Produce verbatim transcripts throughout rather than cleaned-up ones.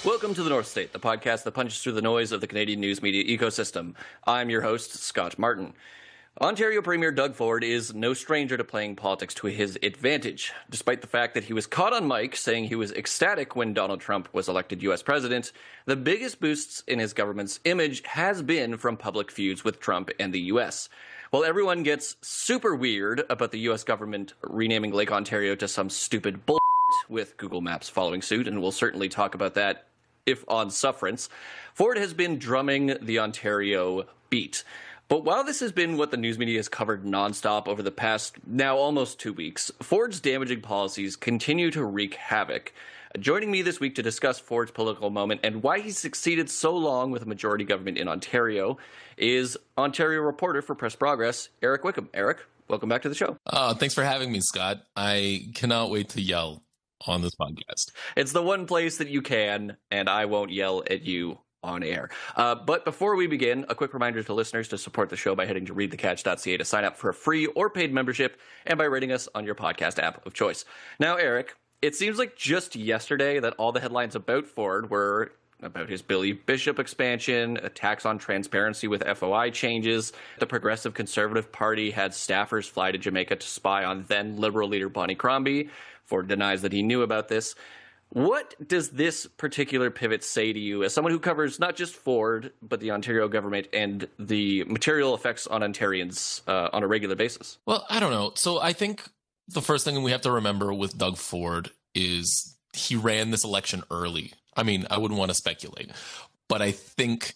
Welcome to The North State, the podcast that punches through the noise of the Canadian news media ecosystem. I'm your host, Scott Martin. Ontario Premier Doug Ford is no stranger to playing politics to his advantage. Despite the fact that he was caught on mic saying he was ecstatic when Donald Trump was elected U S president, the biggest boosts in his government's image has been from public feuds with Trump and the U S. While everyone gets super weird about the U S government renaming Lake Ontario to some stupid bull, with Google Maps following suit, and we'll certainly talk about that if on sufferance, Ford has been drumming the Ontario beat. But while this has been what the news media has covered nonstop over the past now almost two weeks, Ford's damaging policies continue to wreak havoc. Joining me this week to discuss Ford's political moment and why he succeeded so long with a majority government in Ontario is Ontario reporter for Press Progress, Eric Wickham. Eric, welcome back to the show. Uh, thanks for having me, Scott. I cannot wait to yell on this podcast. It's the one place that you can, and I won't yell at you on air. Uh, but before we begin, a quick reminder to listeners to support the show by heading to read the catch dot c a to sign up for a free or paid membership, and by rating us on your podcast app of choice. Now, Eric, it seems like just yesterday that all the headlines about Ford were about his Billy Bishop expansion, attacks on transparency with F O I changes. The Progressive Conservative Party had staffers fly to Jamaica to spy on then Liberal leader Bonnie Crombie. Ford denies that he knew about this. What does this particular pivot say to you as someone who covers not just Ford, but the Ontario government and the material effects on Ontarians uh, on a regular basis? Well, I don't know. So I think the first thing we have to remember with Doug Ford is he ran this election early. I mean, I wouldn't want to speculate, but I think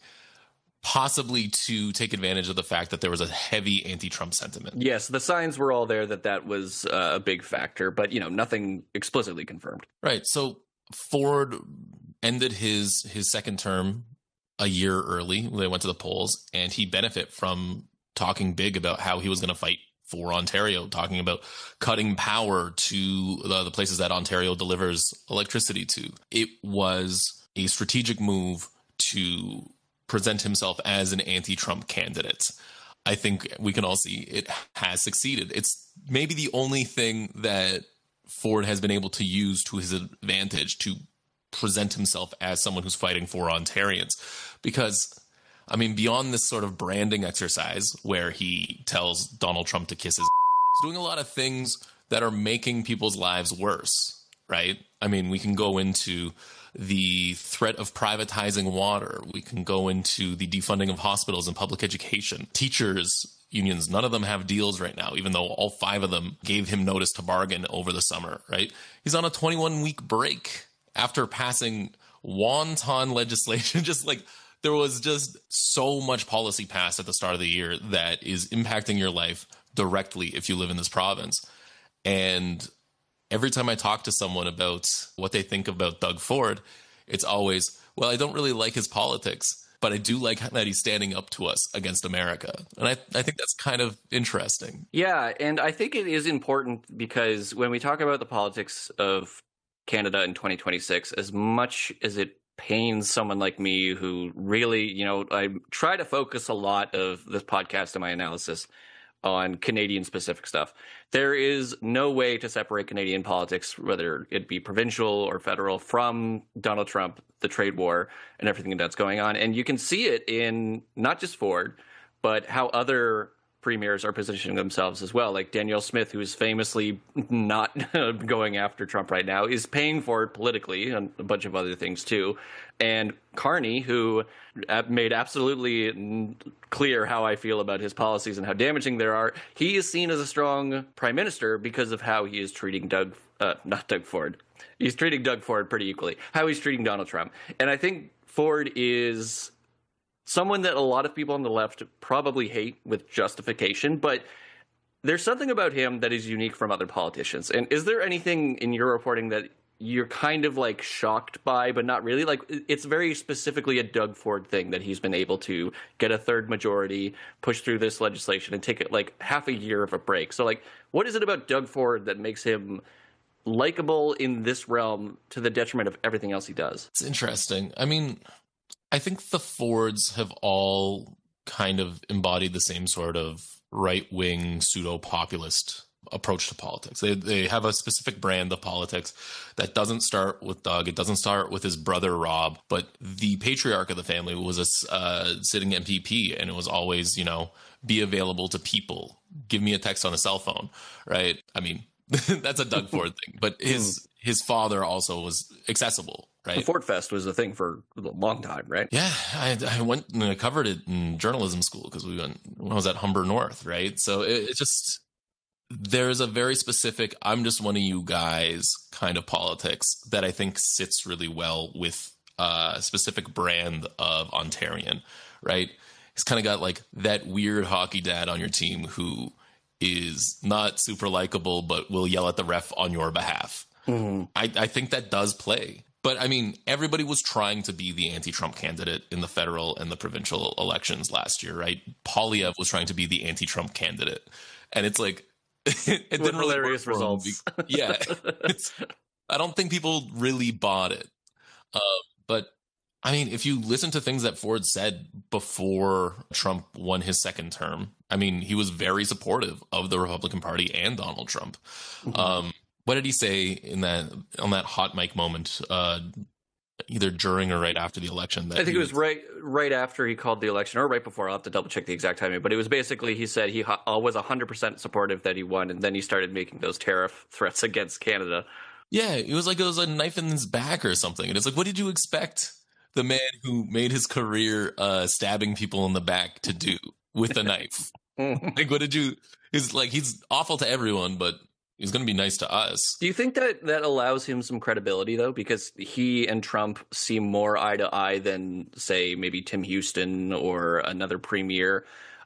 possibly to take advantage of the fact that there was a heavy anti-Trump sentiment. Yes, the signs were all there that that was uh, a big factor, but, you know, nothing explicitly confirmed. Right. So Ford ended his his second term a year early when they went to the polls, and he benefited from talking big about how he was going to fight for Ontario, talking about cutting power to the, the places that Ontario delivers electricity to. It was a strategic move to present himself as an anti-Trump candidate. I think we can all see it has succeeded. It's maybe the only thing that Ford has been able to use to his advantage to present himself as someone who's fighting for Ontarians. Because, I mean, beyond this sort of branding exercise where he tells Donald Trump to kiss his he's doing a lot of things that are making people's lives worse, right? I mean, we can go into the threat of privatizing water. We can go into the defunding of hospitals and public education. Teachers unions, none of them have deals right now, even though all five of them gave him notice to bargain over the summer, right? He's on a twenty-one week break after passing wanton legislation. Just like there was just so much policy passed at the start of the year that is impacting your life directly if you live in this province. And every time I talk to someone about what they think about Doug Ford, it's always, well, I don't really like his politics, but I do like that he's standing up to us against America. And I, I think that's kind of interesting. Yeah, and I think it is important because when we talk about the politics of Canada in twenty twenty-six, as much as it pains someone like me who really, you know, I try to focus a lot of this podcast and my analysis on Canadian specific stuff. There is no way to separate Canadian politics, whether it be provincial or federal, from Donald Trump, the trade war, and everything that's going on. And you can see it in not just Ford, but how other premiers are positioning themselves as well. Like Danielle Smith, who is famously not going after Trump right now, is paying for it politically and a bunch of other things too. And Carney, who made absolutely clear how I feel about his policies and how damaging they are, he is seen as a strong prime minister because of how he is treating Doug, uh, not Doug Ford. He's treating Doug Ford pretty equally, how he's treating Donald Trump. And I think Ford is someone that a lot of people on the left probably hate with justification, but there's something about him that is unique from other politicians. And is there anything in your reporting that you're kind of like shocked by, but not really? Like, it's very specifically a Doug Ford thing that he's been able to get a third majority, push through this legislation, and take it like half a year of a break. So like, what is it about Doug Ford that makes him likable in this realm to the detriment of everything else he does? It's interesting. I mean, I think the Fords have all kind of embodied the same sort of right-wing pseudo-populist approach to politics. They they have a specific brand of politics that doesn't start with Doug. It doesn't start with his brother Rob, but the patriarch of the family was a uh, sitting M P P, and it was always, you know, be available to people. Give me a text on a cell phone, right? I mean, that's a Doug Ford thing, but his his father also was accessible. Right. The Ford Fest was a thing for a long time, right? Yeah, I, I went and I covered it in journalism school because we went when I was at Humber North, right? So it, it just there's a very specific "I'm just one of you guys" kind of politics that I think sits really well with a specific brand of Ontarian, right? He's kind of got like that weird hockey dad on your team who is not super likable, but will yell at the ref on your behalf. Mm-hmm. I, I think that does play. But, I mean, everybody was trying to be the anti-Trump candidate in the federal and the provincial elections last year, right? Poilievre was trying to be the anti-Trump candidate. And it's like, it With didn't really hilarious work for him. results. Yeah. It's, I don't think people really bought it. Uh, but, I mean, if you listen to things that Ford said before Trump won his second term, I mean, he was very supportive of the Republican Party and Donald Trump. Mm-hmm. Um What did he say in that on that hot mic moment, uh, either during or right after the election? That I think it was right right after he called the election, or right before. I'll have to double check the exact timing. But it was basically he said he ha- was one hundred percent supportive that he won, and then he started making those tariff threats against Canada. Yeah, it was like it was a knife in his back or something. And it's like, what did you expect the man who made his career uh, stabbing people in the back to do with a knife? Like, what did you? Is like he's awful to everyone, but he's going to be nice to us. Do you think that that allows him some credibility, though? Because he and Trump seem more eye to eye than, say, maybe Tim Houston or another premier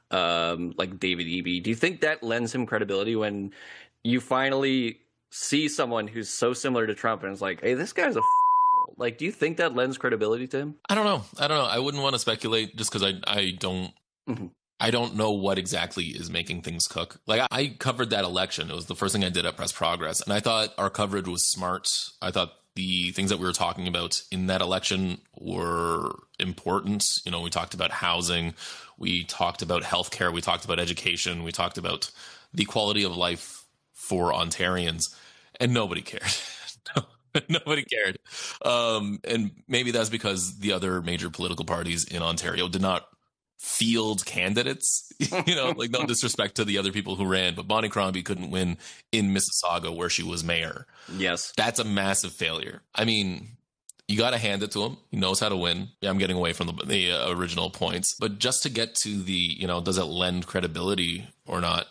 um, like David Eby. Do you think that lends him credibility when you finally see someone who's so similar to Trump and it's like, hey, this guy's a f-. Like, do you think that lends credibility to him? I don't know. I don't know. I wouldn't want to speculate just because I, I don't... Mm-hmm. I don't know what exactly is making things cook. Like, I covered that election. It was the first thing I did at Press Progress. And I thought our coverage was smart. I thought the things that we were talking about in that election were important. You know, we talked about housing. We talked about healthcare. We talked about education. We talked about the quality of life for Ontarians. And nobody cared. Nobody cared. Um, and maybe that's because the other major political parties in Ontario did not field candidates, you know, like no disrespect to the other people who ran, but Bonnie Crombie couldn't win in Mississauga where she was mayor. Yes. That's a massive failure. I mean, you got to hand it to him. He knows how to win. Yeah, I'm getting away from the, the uh, original points, but just to get to the, you know, does it lend credibility or not?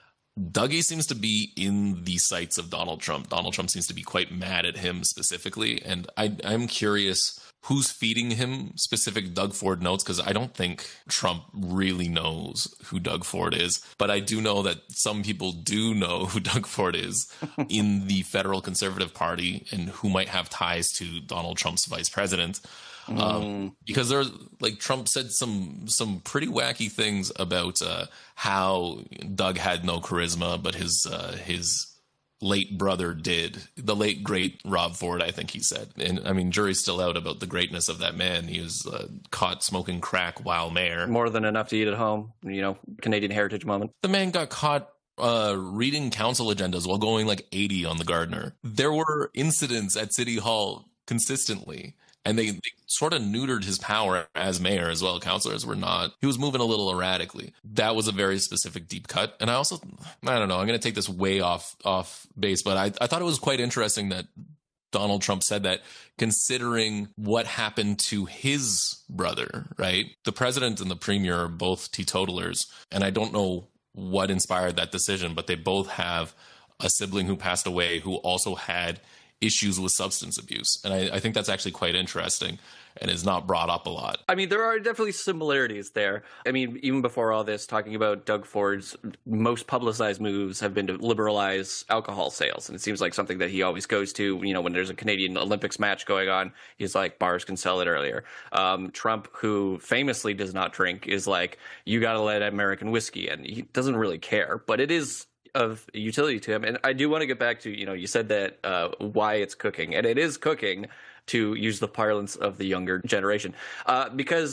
Dougie seems to be in the sights of Donald Trump. Donald Trump seems to be quite mad at him specifically. And I, I'm curious who's feeding him specific Doug Ford notes, because I don't think Trump really knows who Doug Ford is. But I do know that some people do know who Doug Ford is in the federal Conservative Party and who might have ties to Donald Trump's vice president. Mm. Um, because there's like Trump said some some pretty wacky things about uh, how Doug had no charisma, but his uh, his late brother did. The late great Rob Ford, I think he said. And I mean, jury's still out about the greatness of that man. He was uh, caught smoking crack while mayor. More than enough to eat at home. You know, Canadian heritage moment. The man got caught uh, reading council agendas while going like eighty on the Gardiner. There were incidents at City Hall consistently. And they, they sort of neutered his power as mayor as well. Councilors were not. He was moving a little erratically. That was a very specific deep cut. And I also, I don't know, I'm going to take this way off off base, but I, I thought it was quite interesting that Donald Trump said that considering what happened to his brother, right? The president and the premier are both teetotalers. And I don't know what inspired that decision, but they both have a sibling who passed away who also had issues with substance abuse. And I, I think that's actually quite interesting and is not brought up a lot. I mean, there are definitely similarities there. I mean, even before all this, talking about Doug Ford's most publicized moves have been to liberalize alcohol sales. And it seems like something that he always goes to, you know, when there's a Canadian Olympics match going on, he's like, bars can sell it earlier. Um, Trump, who famously does not drink, is like, you got to let American whiskey. And he doesn't really care, but it is of utility to him. And I do want to get back to, you know, you said that uh, why it's cooking, and it is cooking, to use the parlance of the younger generation, uh, because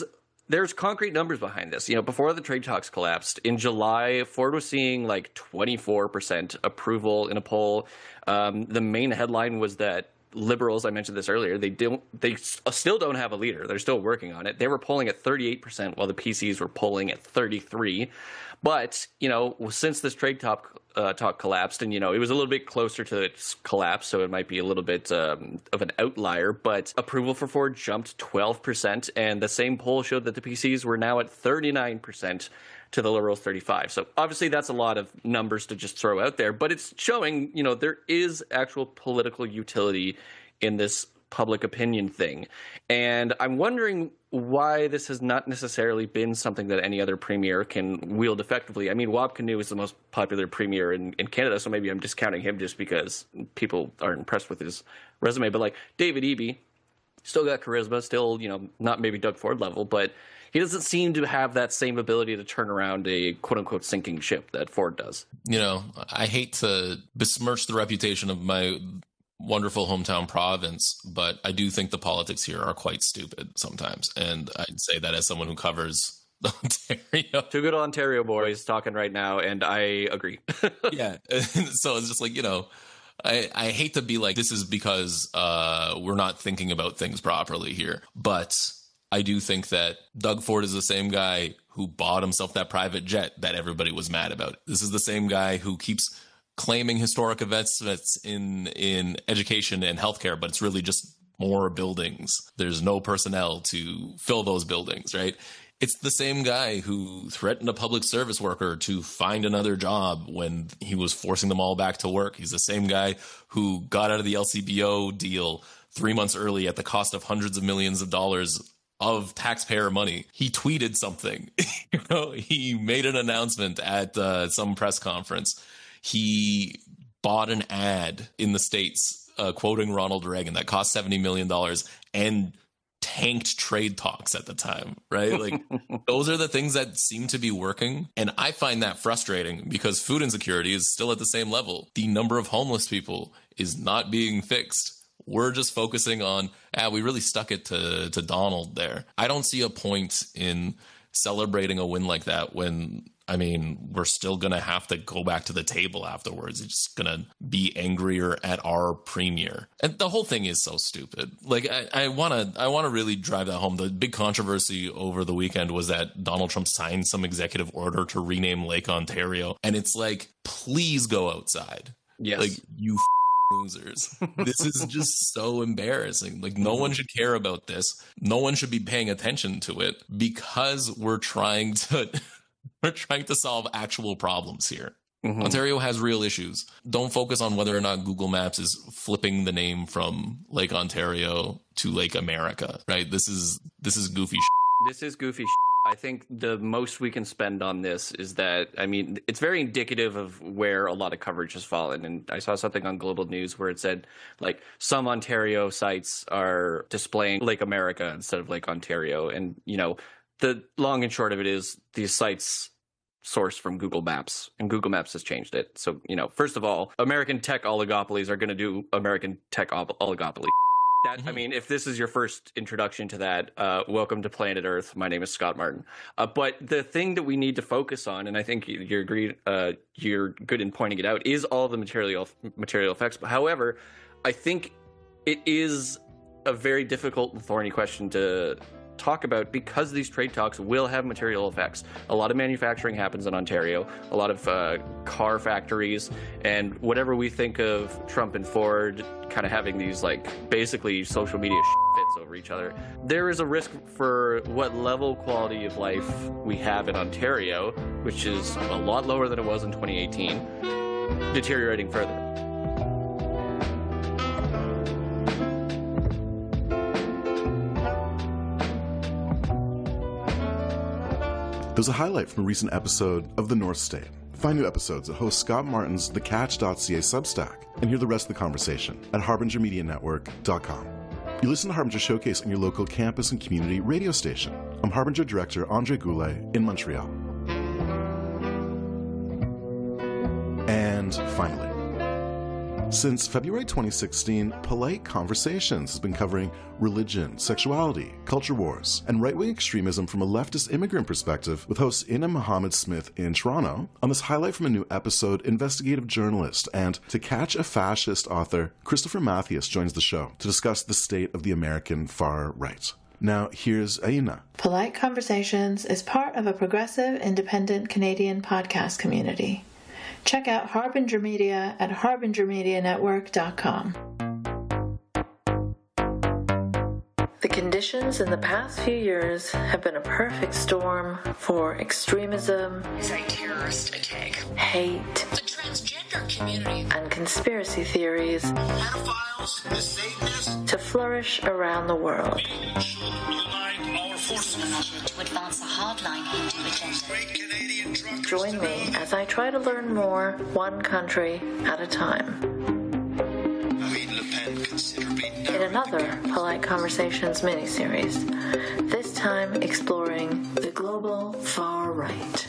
there's concrete numbers behind this. You know, before the trade talks collapsed in July, Ford was seeing like twenty-four percent approval in a poll. Um, the main headline was that liberals, I mentioned this earlier, they don't, they still don't have a leader. They're still working on it. They were polling at thirty-eight percent while the P Cs were polling at thirty-three. But, you know, since this trade talk, uh, talk collapsed, and, you know, it was a little bit closer to its collapse, so it might be a little bit um, of an outlier, but approval for Ford jumped twelve percent, and the same poll showed that the P Cs were now at thirty-nine percent to the liberals thirty-five. So obviously that's a lot of numbers to just throw out there, but it's showing, you know, there is actual political utility in this public opinion thing. And I'm wondering why this has not necessarily been something that any other premier can wield effectively. I mean, Wab Kinew is the most popular premier in, in Canada, so maybe I'm discounting him just because people aren't impressed with his resume. But like David Eby, still got charisma, still, you know, not maybe Doug Ford level, but he doesn't seem to have that same ability to turn around a quote-unquote sinking ship that Ford does. You know, I hate to besmirch the reputation of my wonderful hometown province, but I do think the politics here are quite stupid sometimes. And I'd say that as someone who covers Ontario. Two good Ontario boys talking right now, and I agree. Yeah. So it's just like, you know, I, I hate to be like, this is because uh, we're not thinking about things properly here. But I do think that Doug Ford is the same guy who bought himself that private jet that everybody was mad about. This is the same guy who keeps claiming historic investments in in education and healthcare, but it's really just more buildings. There's no personnel to fill those buildings, right? It's the same guy who threatened a public service worker to find another job when he was forcing them all back to work. He's the same guy who got out of the L C B O deal three months early at the cost of hundreds of millions of dollars of taxpayer money. He tweeted something. You know, he made an announcement at uh, some press conference. He bought an ad in the States uh, quoting Ronald Reagan that cost seventy million dollars and tanked trade talks at the time, right? Like those are the things that seem to be working. And I find that frustrating because food insecurity is still at the same level. The number of homeless people is not being fixed. We're just focusing on, ah, we really stuck it to, to Donald there. I don't see a point in celebrating a win like that when, I mean, we're still going to have to go back to the table afterwards. It's going to be angrier at our premier. And the whole thing is so stupid. Like, I want to I want to really drive that home. The big controversy over the weekend was that Donald Trump signed some executive order to rename Lake Ontario. And it's like, please go outside. Yes. Like, you f- losers. This is just so embarrassing. Like, no one should care about this. No one should be paying attention to it because we're trying to... We're trying to solve actual problems here. Mm-hmm. Ontario has real issues. Don't focus on whether or not Google Maps is flipping the name from Lake Ontario to Lake America, right? This is this is goofy shit. This is goofy shit. I think the most we can spend on this is that, I mean, it's very indicative of where a lot of coverage has fallen. And I saw something on Global News where it said, like, some Ontario sites are displaying Lake America instead of Lake Ontario. And, you know, the long and short of it is these sites sourced from Google Maps, and Google Maps has changed it. So, you know, first of all, American tech oligopolies are going to do American tech oligopoly. That, mm-hmm. I mean, if this is your first introduction to that, uh, welcome to Planet Earth. My name is Scott Martin. Uh, but the thing that we need to focus on, and I think you're agreed, uh, you're good in pointing it out, is all the material material effects. But however, I think it is a very difficult and thorny question to talk about because these trade talks will have material effects. A lot of manufacturing happens in Ontario, a lot of uh, car factories, and whatever we think of Trump and Ford kind of having these like basically social media fits over each other, there is a risk for what level quality of life we have in Ontario, which is a lot lower than it was in twenty eighteen, deteriorating further. There's a highlight from a recent episode of The North State. Find new episodes at host Scott Martin's the catch dot c a Substack and hear the rest of the conversation at harbinger media network dot com. You listen to Harbinger Showcase on your local campus and community radio station. I'm Harbinger Director Andre Goulet in Montreal. And finally, Since February twenty sixteen, Polite Conversations has been covering religion, sexuality, culture wars, and right-wing extremism from a leftist immigrant perspective with host Ina Muhammad Smith in Toronto. On this highlight from a new episode, investigative journalist and To Catch a Fascist author Christopher Mathias joins the show to discuss the state of the American far right. Now, here's Aina. Polite Conversations is part of a progressive, independent Canadian podcast community. Check out Harbinger Media at harbinger media network dot com. The conditions in the past few years have been a perfect storm for extremism, a terrorist attack, hate, the transgender community, and conspiracy theories pedophiles, the Satanists, to flourish around the world. We should unite our forces to advance a hardline Hindu agenda. Great Canadian truckers. Join me as I try to learn more, one country at a time. Marine Le Pen considerably In another Polite Conversations miniseries, this time exploring the global far right.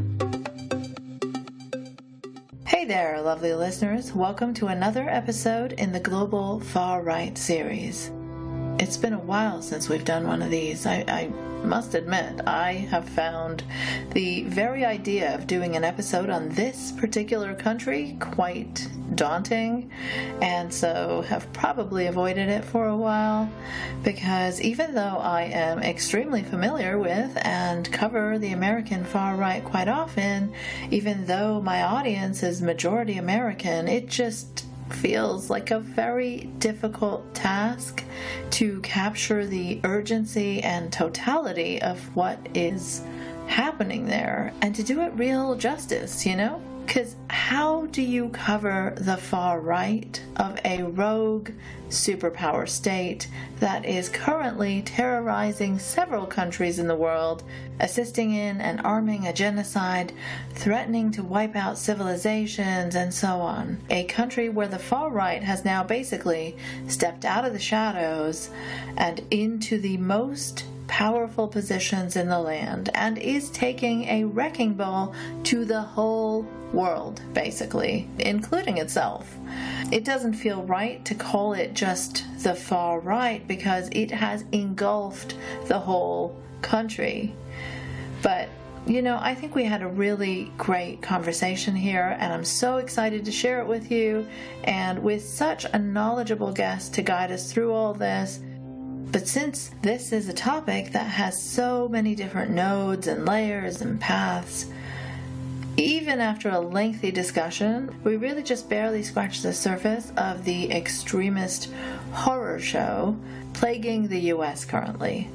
Hey there, lovely listeners. Welcome to another episode in the Global Far Right series. It's been a while since we've done one of these. I, I must admit, I have found the very idea of doing an episode on this particular country quite daunting, and so have probably avoided it for a while, because even though I am extremely familiar with and cover the American far right quite often, even though my audience is majority American, it just feels like a very difficult task to capture the urgency and totality of what is happening there and to do it real justice, you know? Because how do you cover the far right of a rogue superpower state that is currently terrorizing several countries in the world, assisting in and arming a genocide, threatening to wipe out civilizations, and so on? A country where the far right has now basically stepped out of the shadows and into the most powerful positions in the land and is taking a wrecking ball to the whole world, basically, including itself. It doesn't feel right to call it just the far right because it has engulfed the whole country. But, you know, I think we had a really great conversation here, and I'm so excited to share it with you, and with such a knowledgeable guest to guide us through all this. But since this is a topic that has so many different nodes and layers and paths, even after a lengthy discussion, we really just barely scratched the surface of the extremist horror show plaguing the U S currently.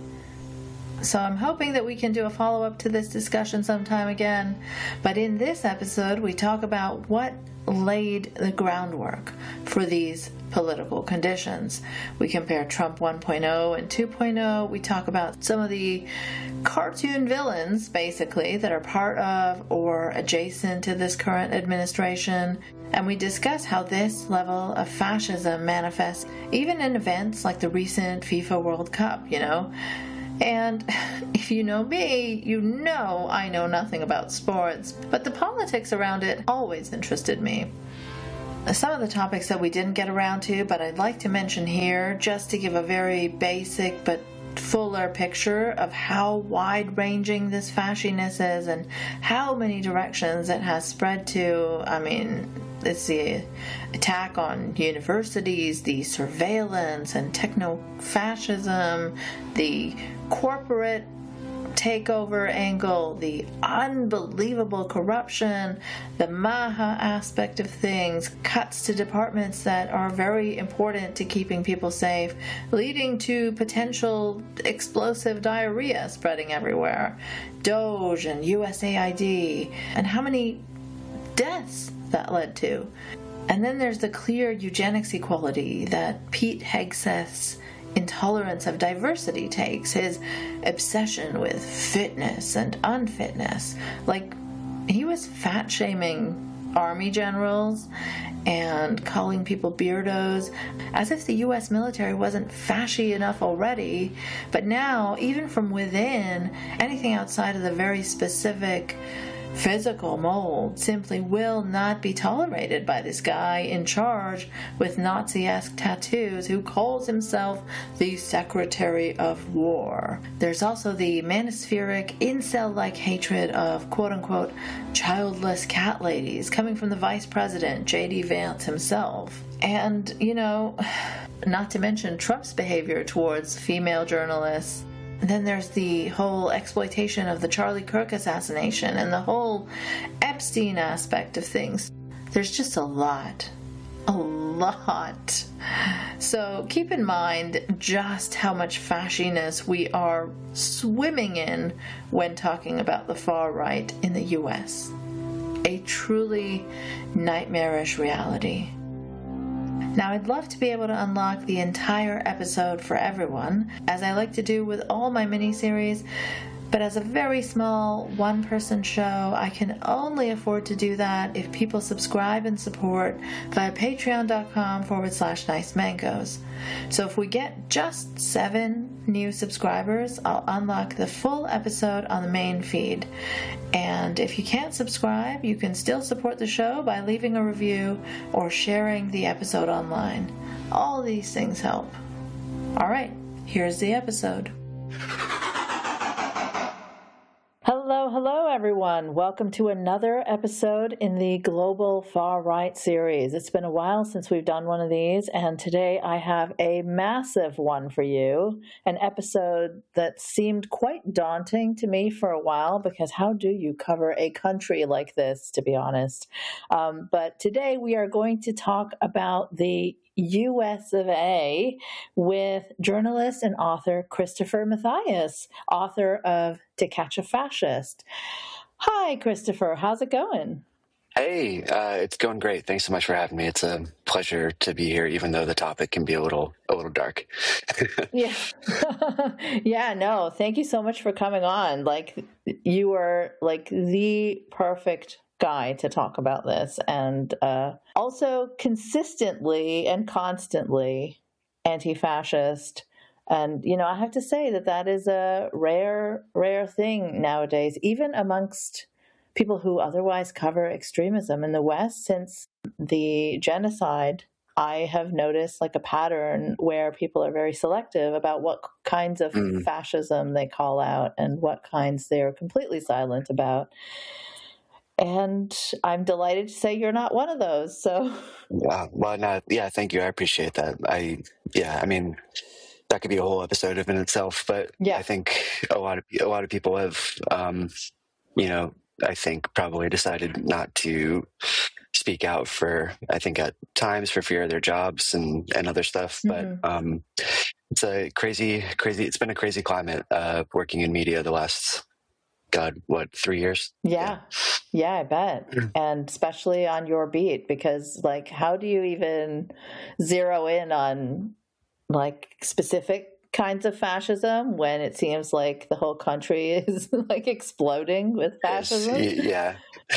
So I'm hoping that we can do a follow-up to this discussion sometime again. But in this episode, we talk about what laid the groundwork for these political conditions. We compare Trump one point oh and two point oh. We talk about some of the cartoon villains, basically, that are part of or adjacent to this current administration. And we discuss how this level of fascism manifests even in events like the recent FIFA World Cup, you know. And if you know me, you know I know nothing about sports, but the politics around it always interested me. Some of the topics that we didn't get around to, but I'd like to mention here, just to give a very basic but fuller picture of how wide-ranging this fasciness is and how many directions it has spread to. I mean, it's the attack on universities, the surveillance and techno-fascism, the corporate takeover angle, the unbelievable corruption, the Maha aspect of things, cuts to departments that are very important to keeping people safe, leading to potential explosive diarrhea spreading everywhere, Doge and U S A I D, and how many deaths that led to. And then there's the clear eugenics equality that Pete Hegseth's intolerance of diversity takes, his obsession with fitness and unfitness. Like, he was fat-shaming army generals and calling people beardos, as if the U S military wasn't fashy enough already. But now, even from within, anything outside of the very specific physical mold simply will not be tolerated by this guy in charge with Nazi-esque tattoos who calls himself the Secretary of War. There's also the manospheric, incel-like hatred of quote-unquote childless cat ladies coming from the Vice President, J D Vance himself. And, you know, not to mention Trump's behavior towards female journalists. Then there's the whole exploitation of the Charlie Kirk assassination and the whole Epstein aspect of things. There's just a lot. A lot. So keep in mind just how much fasciness we are swimming in when talking about the far right in the U S. A truly nightmarish reality. Now, I'd love to be able to unlock the entire episode for everyone, as I like to do with all my miniseries, but as a very small one-person show, I can only afford to do that if people subscribe and support via patreon.com forward slash nice mangoes. So if we get just seven new subscribers, I'll unlock the full episode on the main feed. And if you can't subscribe, you can still support the show by leaving a review or sharing the episode online. All these things help. All right, here's the episode. Hello, hello, everyone. Welcome to another episode in the Global Far Right series. It's been a while since we've done one of these, and today I have a massive one for you, an episode that seemed quite daunting to me for a while, because how do you cover a country like this, to be honest? Um, but today we are going to talk about the U S of A with journalist and author Christopher Mathias, author of To Catch a Fascist. Hi, Christopher. How's it going? Hey, uh, it's going great. Thanks so much for having me. It's a pleasure to be here, even though the topic can be a little a little dark. Yeah. Yeah, no, thank you so much for coming on. Like, you are like the perfect guy to talk about this, and uh, also consistently and constantly anti-fascist. And, you know, I have to say that that is a rare, rare thing nowadays, even amongst people who otherwise cover extremism in the West. Since the genocide, I have noticed like a pattern where people are very selective about what kinds of mm. fascism they call out and what kinds they're completely silent about. And I'm delighted to say you're not one of those. So, yeah, well, no, yeah, thank you. I appreciate that. I, yeah, I mean, that could be a whole episode of in itself. But yeah. I think a lot of a lot of people have, um, you know, I think probably decided not to speak out for, I think at times for fear of their jobs and, and other stuff. Mm-hmm. But um, it's a crazy, crazy. It's been a crazy climate uh, working in media the last. God, what, three years? Yeah. Yeah, I bet. And especially on your beat, because like, how do you even zero in on like specific kinds of fascism when it seems like the whole country is like exploding with fascism? Yeah.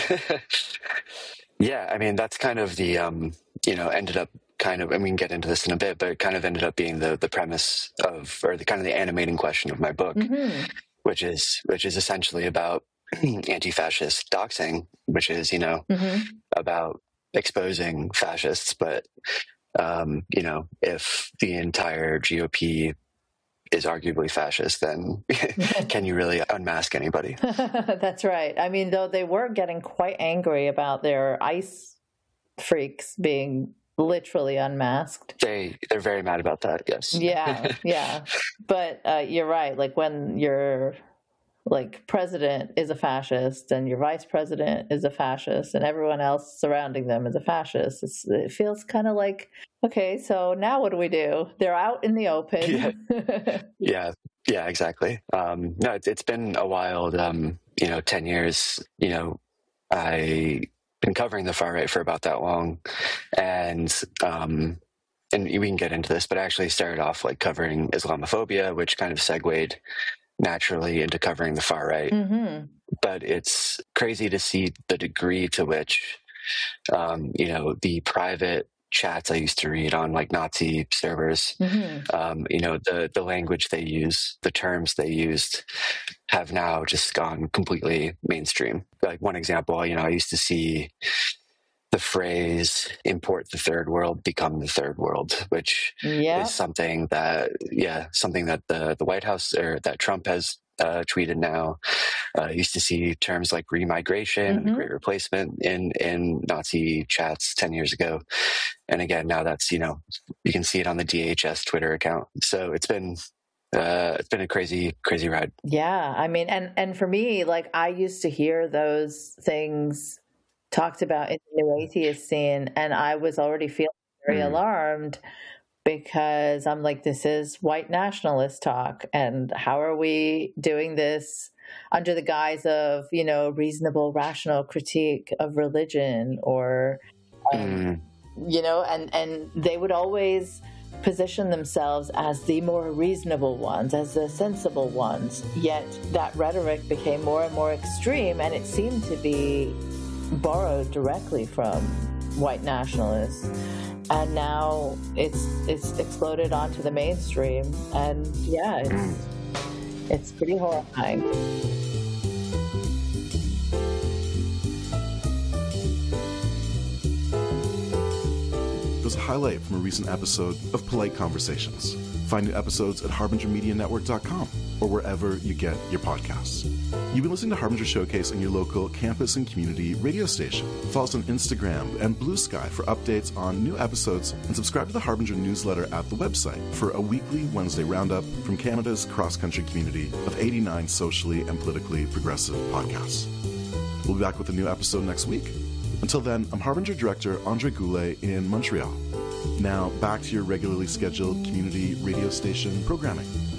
Yeah. I mean, that's kind of the, um, you know, ended up kind of, and we can get into this in a bit, but it kind of ended up being the, the premise of, or the kind of the animating question of my book. Mm-hmm. Which is which is essentially about anti-fascist doxing, which is, you know, mm-hmm. about exposing fascists. But, um, you know, if the entire G O P is arguably fascist, then can you really unmask anybody? That's right. I mean, though they were getting quite angry about their ICE freaks being literally unmasked. They, they're very mad about that, yes. Yeah, yeah. But uh, you're right. Like when your like president is a fascist and your vice president is a fascist and everyone else surrounding them is a fascist, it's, it feels kind of like, okay, so now what do we do? They're out in the open. Yeah, yeah, yeah, exactly. Um, no, it, it's been a wild, um, you know, ten years, you know, I... been covering the far right for about that long, and um and we can get into this, but I actually started off like covering Islamophobia, which kind of segued naturally into covering the far right. Mm-hmm. But it's crazy to see the degree to which um you know the private chats I used to read on like Nazi servers, mm-hmm. um, you know, the, the language they use, the terms they used have now just gone completely mainstream. Like one example, you know, I used to see the phrase "import the third world, become the third world," which Yeah. is something that, yeah, something that the, the White House or that Trump has uh, tweeted now. Uh, used to see terms like remigration, Mhm. and great replacement in, in Nazi chats ten years ago. And again, now that's, you know, you can see it on the D H S Twitter account. So it's been, uh, it's been a crazy, crazy ride. Yeah, I mean, and and for me, like I used to hear those things talked about in the new atheist scene, and I was already feeling very Mm. alarmed because I'm like, this is white nationalist talk, and how are we doing this under the guise of, you know, reasonable, rational critique of religion, or um, Mm. you know, and and they would always position themselves as the more reasonable ones, as the sensible ones. Yet that rhetoric became more and more extreme, and it seemed to be borrowed directly from white nationalists. And now it's it's exploded onto the mainstream, and yeah, it's it's pretty horrifying. It was a highlight from a recent episode of Polite Conversations. Find new episodes at harbinger media network dot com or wherever you get your podcasts. You've been listening to Harbinger Showcase on your local campus and community radio station. Follow us on Instagram and Blue Sky for updates on new episodes, and subscribe to the Harbinger newsletter at the website for a weekly Wednesday roundup from Canada's cross-country community of eighty-nine socially and politically progressive podcasts. We'll be back with a new episode next week. Until then, I'm Harbinger Director Andre Goulet in Montreal. Now, back to your regularly scheduled community radio station programming.